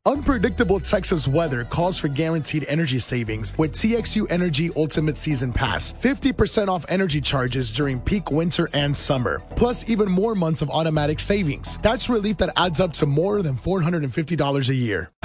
Unpredictable Texas weather calls for guaranteed energy savings with TXU Energy Ultimate Season Pass. 50% off energy charges during peak winter and summer. Plus even more months of automatic savings. That's relief that adds up to more than $450 a year.